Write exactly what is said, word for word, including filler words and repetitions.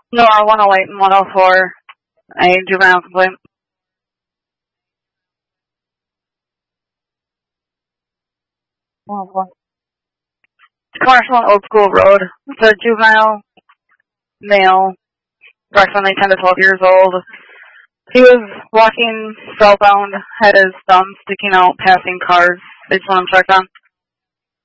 No, one oh eight and one oh four, a juvenile complaint. one oh four. Commercial on Old School Road. It's a juvenile male, approximately ten to twelve years old. He was walking spellbound, had his thumb sticking out, passing cars. They just want him checked on.